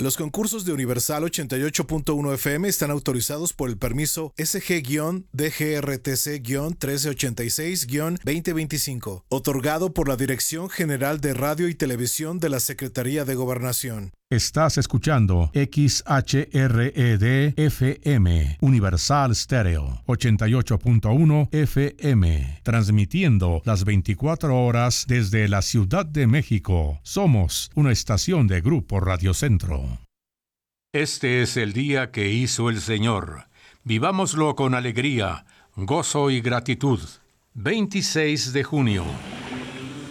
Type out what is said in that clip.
Los concursos de Universal 88.1 FM están autorizados por el permiso SG-DGRTC-1386-2025, otorgado por la Dirección General de Radio y Televisión de la Secretaría de Gobernación. Estás escuchando XHRED-FM, Universal Stereo, 88.1 FM, transmitiendo las 24 horas desde la Ciudad de México. Somos una estación de Grupo Radio Centro. Este es el día que hizo el Señor. Vivámoslo con alegría, gozo y gratitud. 26 de junio.